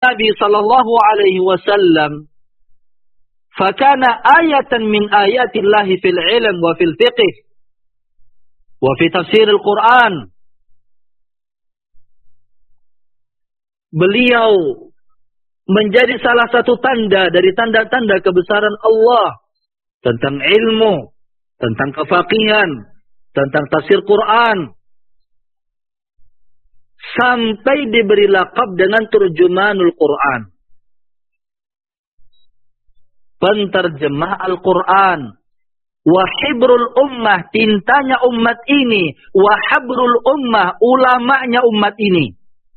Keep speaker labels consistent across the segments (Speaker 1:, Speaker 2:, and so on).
Speaker 1: Nabi sallallahu alaihi wasallam fakana ayatan min ayatillahi fil ilm wa fil fiqh wa fi tafsir al-Quran. Beliau menjadi salah satu tanda dari tanda-tanda kebesaran Allah tentang ilmu, tentang kefaqihan, tentang tafsir Quran. Sampai diberi lakab dengan turjumanul Quran. Penterjemah Al-Quran. Wahibrul ummah, tintanya umat ini. Wahabrul ummah, ulamanya umat ini.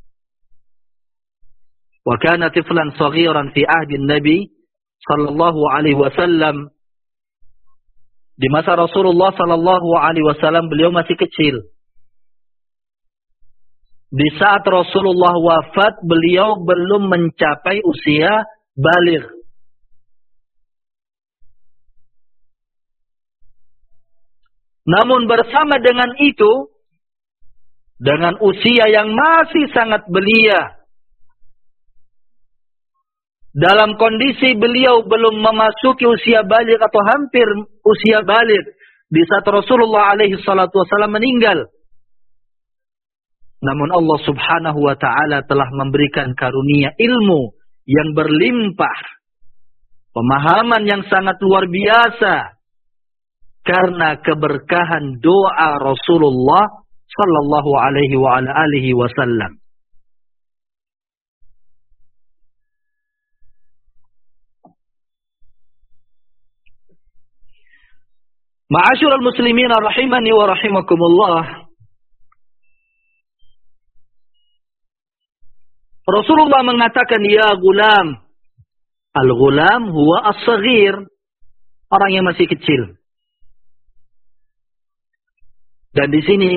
Speaker 1: Wa kana tiflan saghiran fi ahdi Nabi sallallahu alaihi wasallam. Di masa Rasulullah sallallahu alaihi wasallam beliau masih kecil. Di saat Rasulullah wafat, beliau belum mencapai usia baligh. Namun bersama dengan itu, dengan usia yang masih sangat belia, dalam kondisi beliau belum memasuki usia baligh atau hampir usia baligh, di saat Rasulullah alaihi salatu wasallam meninggal. Namun Allah subhanahu wa ta'ala telah memberikan karunia ilmu yang berlimpah. Pemahaman yang sangat luar biasa. Karena keberkahan doa Rasulullah sallallahu alaihi wa ala alihi wasallam. Ma'asyiral muslimin rahimani wa rahimakumullah. Rasulullah mengatakan, ya gulam. Al-gulam huwa as-saghir. Orang yang masih kecil. Dan di sini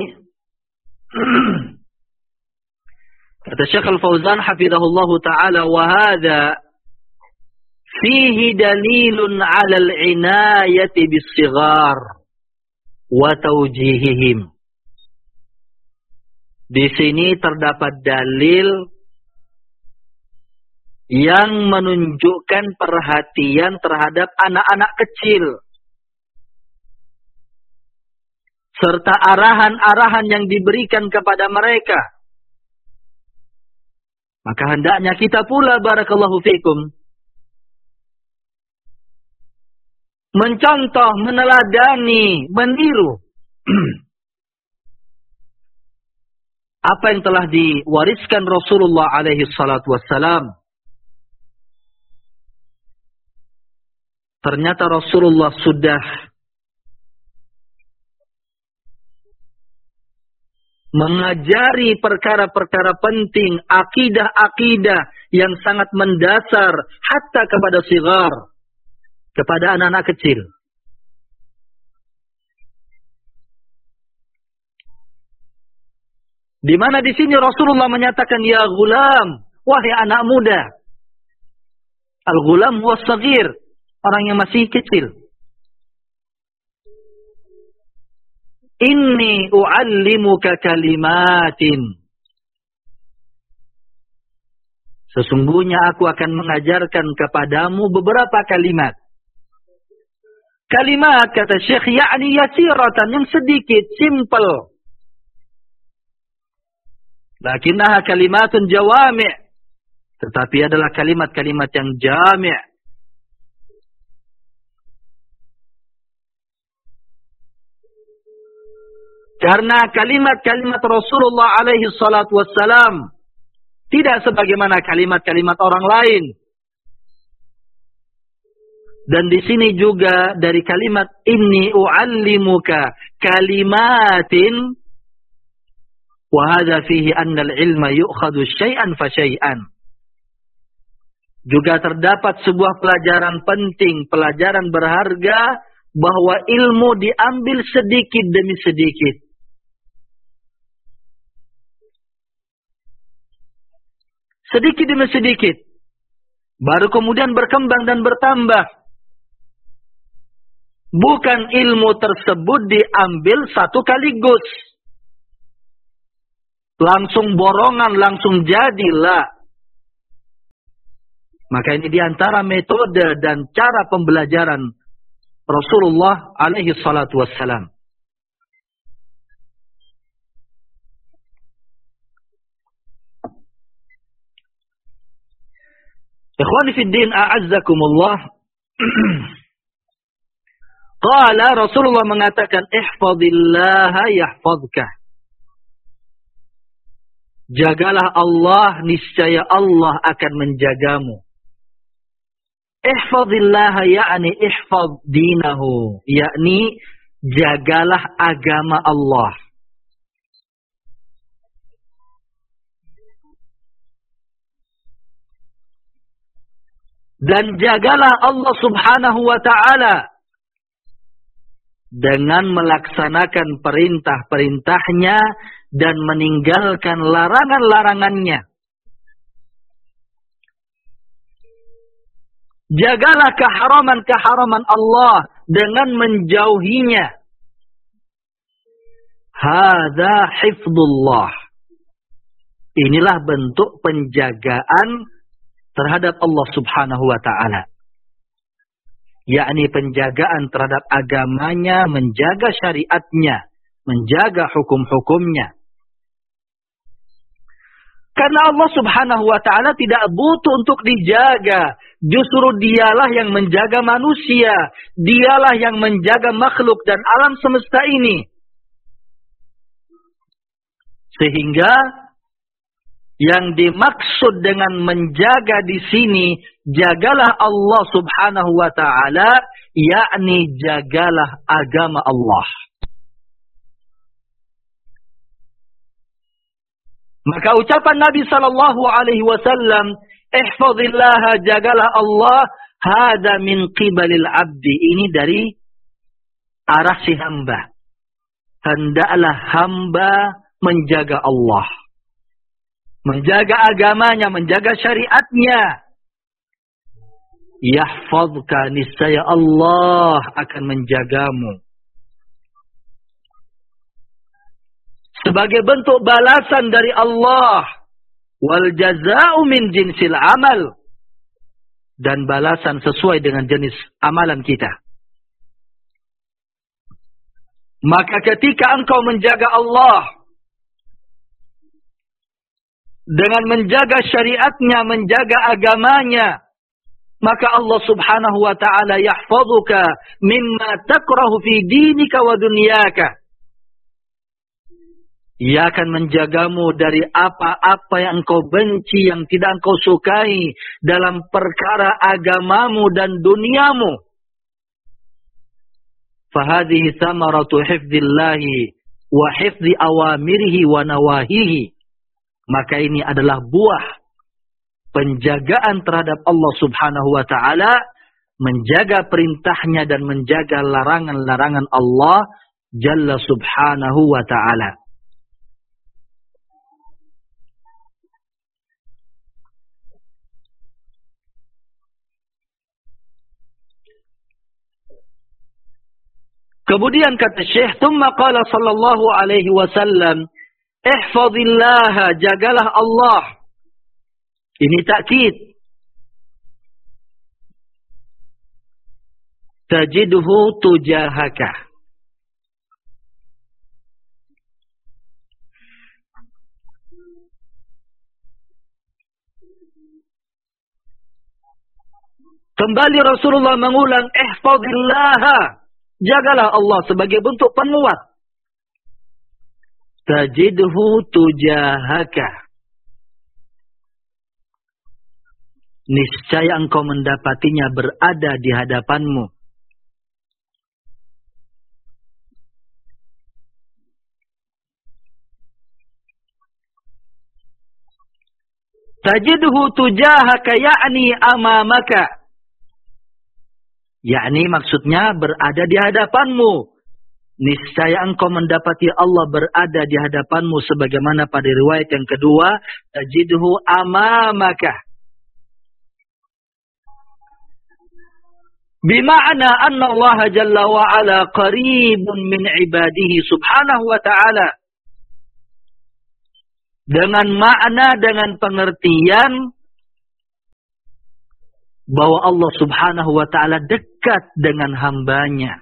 Speaker 1: kata Syekh Al-Fauzan hafizahullahu ta'ala, wa hadha fihi dalilun 'ala al-'inayati bis-sighar wa tawjihihim. Di sini terdapat dalil yang menunjukkan perhatian terhadap anak-anak kecil. Serta arahan-arahan yang diberikan kepada mereka. Maka hendaknya kita pula, barakallahu fikum, mencontoh, meneladani, meniru apa yang telah diwariskan Rasulullah alaihi salatu wassalam. Ternyata Rasulullah sudah mengajari perkara-perkara penting, akidah-akidah yang sangat mendasar, hatta kepada sighar, kepada anak-anak kecil. Di mana di sini Rasulullah menyatakan, ya gulam, wahai anak muda. Al-gulam huwa saghir, orang yang masih kecil. Inni u'allimuka kalimatin. Sesungguhnya aku akan mengajarkan kepadamu beberapa kalimat. Kalimat, kata Syekh, yakni yasiratan, yang sedikit, simple. Lakinnaha kalimatun jawami'. Tetapi adalah kalimat-kalimat yang jami'. Karena kalimat-kalimat Rasulullah alaihi salatu wassalam tidak sebagaimana kalimat-kalimat orang lain. Dan di sini juga dari kalimat inni u'allimuka kalimatin, wa hadza fihi anna al-ilma yu'khadhu syai'an fa syai'an. Juga terdapat sebuah pelajaran penting, pelajaran berharga, bahwa ilmu diambil sedikit demi sedikit. Sedikit demi sedikit. Baru kemudian berkembang dan bertambah. Bukan ilmu tersebut diambil satu kaligus. Langsung borongan, langsung jadilah. Maka ini diantara metode dan cara pembelajaran Rasulullah alaihi salatu wassalam. Ikhwani fi din, a'azzakumullah. Qala, Rasulullah mengatakan, ihfazillaha yahfazka. Jagalah Allah, niscaya Allah akan menjagamu. Ihfazillaha yakni ihfaz dinahu, yakni jagalah agama Allah. Dan jagalah Allah subhanahu wa ta'ala dengan melaksanakan perintah-perintahnya dan meninggalkan larangan-larangannya. Jagalah keharaman-keharaman Allah dengan menjauhinya. Hadza hifdzullah. Inilah bentuk penjagaan terhadap Allah subhanahu wa ta'ala. Yakni penjagaan terhadap agamanya, menjaga syariatnya, menjaga hukum-hukumnya. Karena Allah subhanahu wa ta'ala tidak butuh untuk dijaga. Justru dialah yang menjaga manusia. Dialah yang menjaga makhluk dan alam semesta ini. Sehingga yang dimaksud dengan menjaga di sini, jagalah Allah subhanahu wa ta'ala, yakni jagalah agama Allah. Maka ucapan Nabi sallallahu alaihi wasallam, ihfazillaha, jagalah Allah, hada min qibalil abdi, ini dari arah si hamba. Hendaklah hamba menjaga Allah, menjaga agamanya, menjaga syariatnya. Yahfazka, niscaya Allah akan menjagamu. Sebagai bentuk balasan dari Allah. Wal jaza'u min jinsil amal. Dan balasan sesuai dengan jenis amalan kita. Maka ketika engkau menjaga Allah, dengan menjaga syariatnya, menjaga agamanya, maka Allah subhanahu wa ta'ala yahfazuka mimma takrahu fi dinika wa dunyaka. Ia akan menjagamu dari apa-apa yang engkau benci, yang tidak engkau sukai dalam perkara agamamu dan duniamu. Fahadhihi thamaratu hifdzillahi wa hifdzi awamirihi wa nawahihi. Maka ini adalah buah penjagaan terhadap Allah subhanahu wa ta'ala, menjaga perintahnya dan menjaga larangan-larangan Allah jalla subhanahu wa ta'ala. Kemudian kata Syekh, "Tsumma qala sallallahu alaihi wasallam, ihfazillaha, jagalah Allah." Ini takkid. Tajidhu tujahaka. Kembali Rasulullah mengulang, ihfazillaha, jagalah Allah, sebagai bentuk penguat. Tajidhu tujahaka. Niscaya engkau mendapatinya berada di hadapanmu. Tajidhu tujahaka yakni amamaka. Yakni maksudnya berada di hadapanmu. Niscaya engkau mendapati Allah berada di hadapanmu, sebagaimana pada riwayat yang kedua, tajidhu amamaka. Bima'na anna Allah jalla wa ala qaribun min ibadihi subhanahu wa ta'ala. Dengan makna, dengan pengertian bahwa Allah subhanahu wa ta'ala dekat dengan hambanya.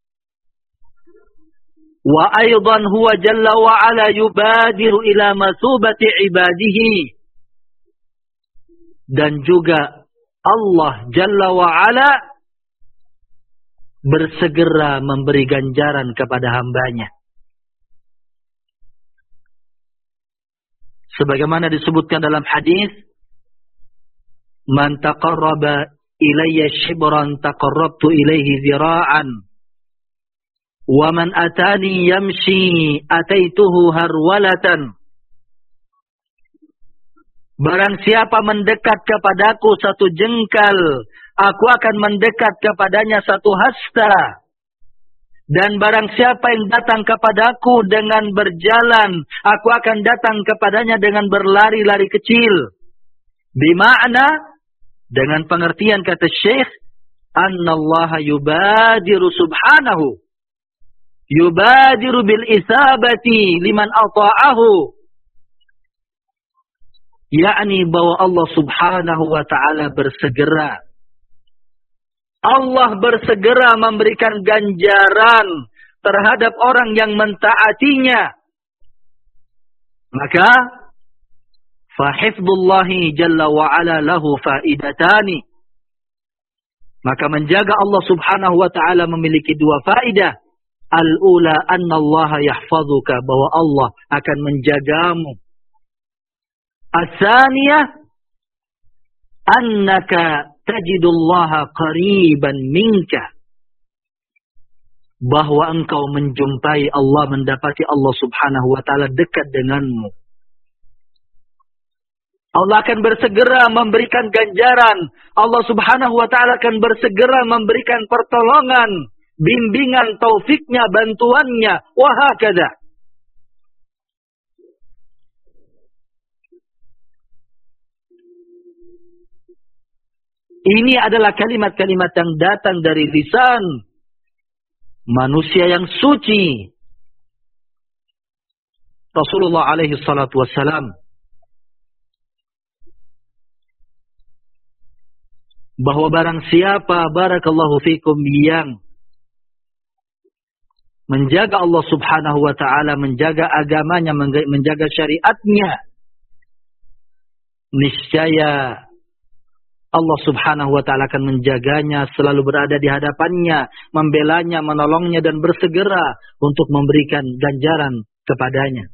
Speaker 1: Wa aydan huwa jalla wa ala yubadiru ila masubati ibadihi. Dan juga Allah jalla wa ala bersegera memberi ganjaran kepada hambanya. Sebagaimana disebutkan dalam hadis, man taqarraba ilayya shibran taqarrabtu ilayhi zira'an, wa man atani yamshi ataituhu harwalatan. Barang siapa mendekat kepadaku satu jengkal, aku akan mendekat kepadanya satu hasta. Dan barang siapa yang datang kepadaku dengan berjalan, aku akan datang kepadanya dengan berlari-lari kecil. Bima'na, dengan pengertian kata Syekh, annallaha yubadiru subhanahu, yubadiru bil isabati liman ata'ahu. Yakni bahwa Allah subhanahu wa ta'ala bersegera. Allah bersegera memberikan ganjaran terhadap orang yang mentaatinya. Maka fahifdullahi jalla wa ala lahu faidatani. Maka menjaga Allah subhanahu wa ta'ala memiliki dua faidah. Al-ula anna Allah yahfazuka, bahwa Allah akan menjagamu. As-saniyah annaka tajidullaha qariban minka, bahwa engkau menjumpai Allah, mendapati Allah subhanahu wa ta'ala dekat denganmu. Allah akan bersegera memberikan ganjaran. Allah subhanahu wa ta'ala akan bersegera memberikan pertolongan, bimbingan, taufiknya, bantuannya, wahakadha. Ini adalah kalimat-kalimat yang datang dari lisan manusia yang suci. Rasulullah alaihi salatu wassalam, bahwa barang siapa, barakallahu fikum, yang menjaga Allah subhanahu wa ta'ala, menjaga agamanya, menjaga syariatnya, niscaya Allah subhanahu wa ta'ala akan menjaganya, selalu berada di hadapannya, membelanya, menolongnya, dan bersegera untuk memberikan ganjaran kepadanya.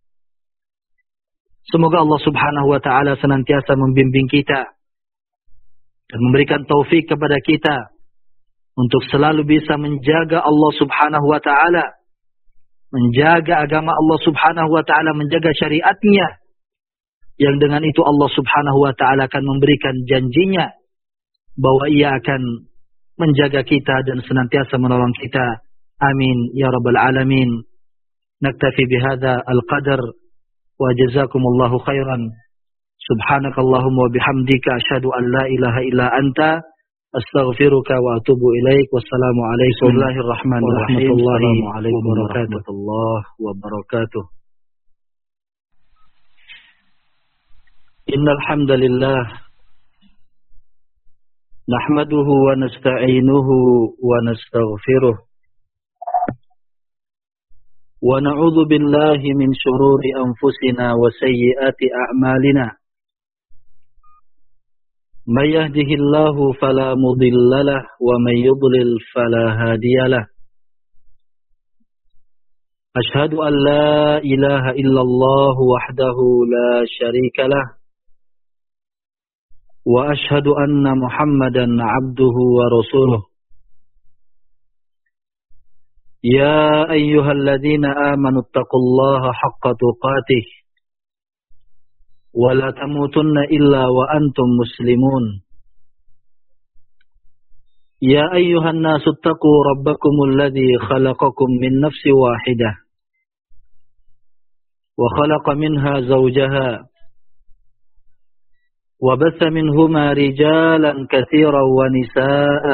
Speaker 1: Semoga Allah subhanahu wa ta'ala senantiasa membimbing kita dan memberikan taufik kepada kita untuk selalu bisa menjaga Allah subhanahu wa ta'ala, menjaga agama Allah subhanahu wa ta'ala, menjaga syariatnya, yang dengan itu Allah subhanahu wa ta'ala akan memberikan janjinya bahwa ia akan menjaga kita dan senantiasa menolong kita. Amin ya rabbal alamin. Naktafi bihadza al-qadar wa jazakumullahu khairan. Subhanakallahumma wa bihamdika asyhadu an la ilaha illa anta astaghfiruka wa atubu ilaik. Wassalamu alaikum warahmatullahi wabarakatuh. Innal hamdalillah nahmaduhu wa nasta'inuhu wa nastaghfiruh wa na'udzu billahi min shururi anfusina wa sayyiati a'malina. May yahdihillahu fala mudilla lahu wa may yudlil fala hadiyalah. Ashhadu an la ilaha illallah wahdahu la syarika lah. Wa ashhadu anna Muhammadan abduhu wa rasuluh. Ya ayyuhalladzina amanu taqullaha haqqa tuqatih wa la tamutunna illa wa antum muslimun. Ya ayyuhan nasu taqu rabbakumul ladzi khalaqakum min nafsin wahidah wa khalaqa minha zawjaha وبث منهما رجالا كثيرا ونساء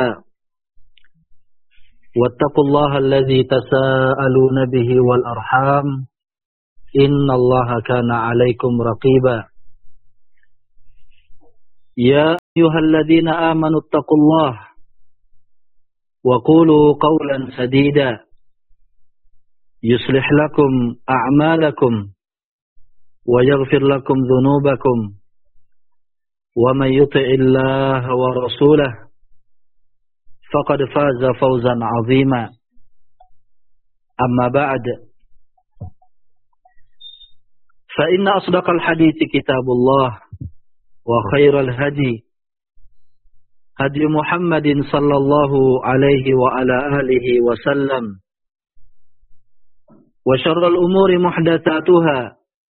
Speaker 1: واتقوا الله الذي تساءلون به والأرحام إن الله كان عليكم رقيبا. يا أيها الذين آمنوا اتقوا الله وقولوا قولا سديدا يصلح لكم أعمالكم ويغفر لكم ذنوبكم ومن يطع الله ورسوله فقد فاز فوزا عظيما أما بعد فإن أصدق الحديث كتاب الله وخير الهدي هدي محمد صلى الله عليه وعلى آله وسلم وشر الأمور محدثاتها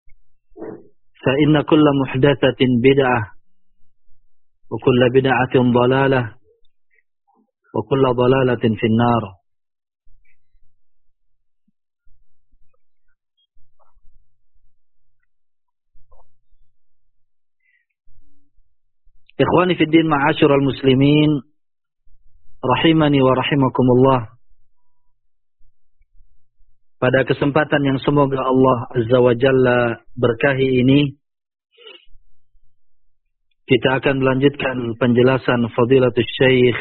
Speaker 1: فإن كل محدثة بدعة وكل بدعة ضلالة وكل ضلالة في النار. Ikhwani fi din, ma'asyiral muslimin, rahimani wa rahimakumullah. Pada kesempatan yang semoga Allah Azza wa Jalla berkahi ini, kita akan melanjutkan penjelasan Fadilatul Syekh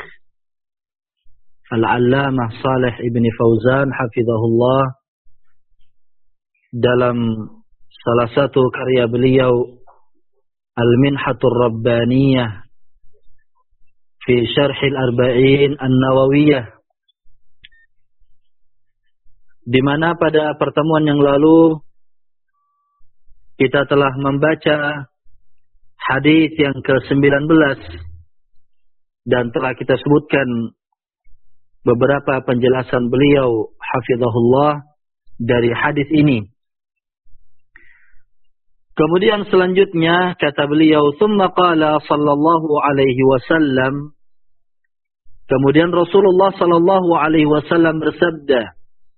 Speaker 1: Al-Allamah Shalih Ibn Fauzan hafizahullah dalam salah satu karya beliau Al-Minhatur Rabbaniyah fi Syarh Al-Arba'in An-Nawawiyah, di mana pada pertemuan yang lalu kita telah membaca hadis yang ke-19 dan telah kita sebutkan beberapa penjelasan beliau hafizahullah dari hadis ini. Kemudian selanjutnya kata beliau, "Tsumma qala sallallahu alaihi wasallam." Kemudian Rasulullah sallallahu alaihi wasallam bersabda,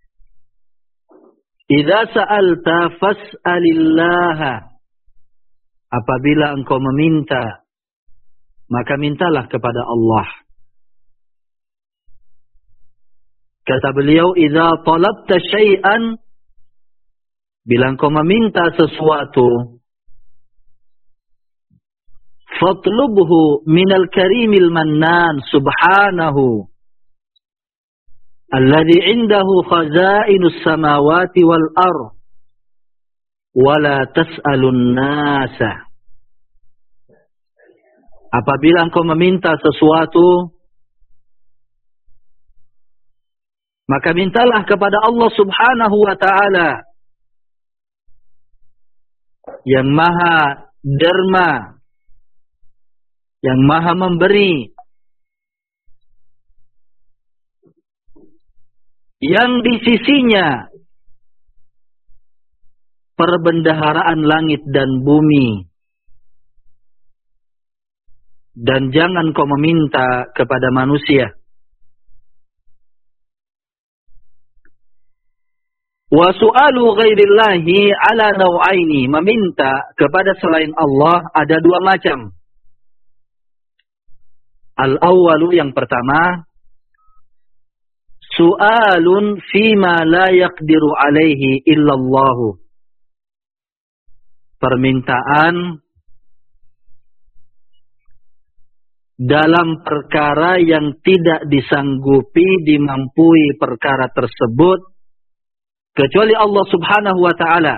Speaker 1: "Idza sa'alta fas'alillaha." Apabila engkau meminta, maka mintalah kepada Allah. Kata beliau, "Idza talabta syai'an." Bila engkau meminta sesuatu, fatlubhu minal karimil mannan subhanahu alladhi indahu khazainus samawati wal ardh wala tas'alun nasa. Apabila engkau meminta sesuatu, maka mintalah kepada Allah subhanahu wa ta'ala yang maha derma, yang maha memberi, yang di sisinya perbendaharaan langit dan bumi. Dan jangan kau meminta kepada manusia. Wa su'alu ghairillahi ala naw'aini. Meminta kepada selain Allah ada dua macam. Al-awwalu, yang pertama, su'alun fima la yaqdiru alaihi illallahu. Permintaan dalam perkara yang tidak disanggupi, dimampui perkara tersebut kecuali Allah subhanahu wa ta'ala.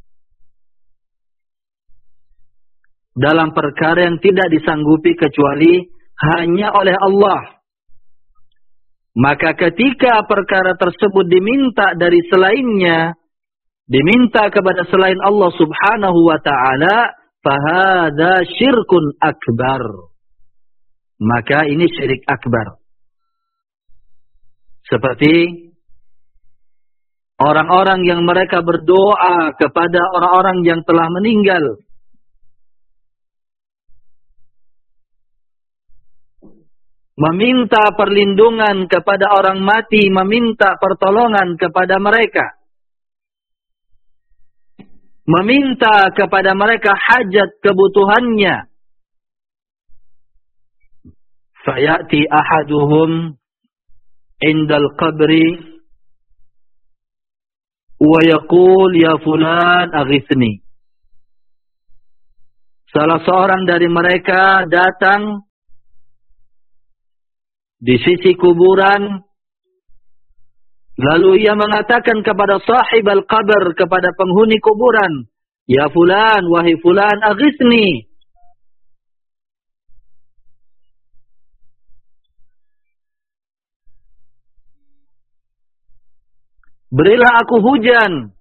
Speaker 1: Dalam perkara yang tidak disanggupi kecuali hanya oleh Allah. Maka ketika perkara tersebut diminta dari selainnya, diminta kepada selain Allah subhanahu wa ta'ala, fahadha syirkun akbar. Maka ini syirik akbar. Seperti orang-orang yang mereka berdoa kepada orang-orang yang telah meninggal. Meminta perlindungan kepada orang mati, meminta pertolongan kepada mereka. Meminta kepada mereka hajat kebutuhannya. Fayati ahaduhum indal qabri wa yaqul ya fulan aghithni. Salah seorang dari mereka datang di sisi kuburan. Lalu ia mengatakan kepada sahib al-qabr, kepada penghuni kuburan, "Ya fulan, wahai fulan, aghithni." Berilah aku hujan.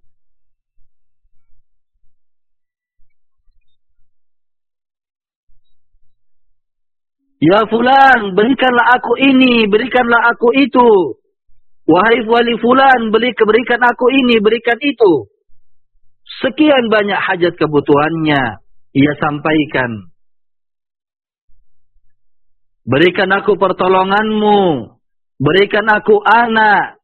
Speaker 1: Ya fulan, berikanlah aku ini, berikanlah aku itu. Wahai wali fulan, berikan aku ini, berikan itu. Sekian banyak hajat kebutuhannya ia sampaikan. Berikan aku pertolonganmu, berikan aku anak,